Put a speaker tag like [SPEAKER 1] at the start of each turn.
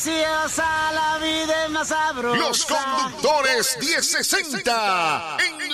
[SPEAKER 1] preciosa, la vida es más sabrosa.
[SPEAKER 2] Los conductores 1060 en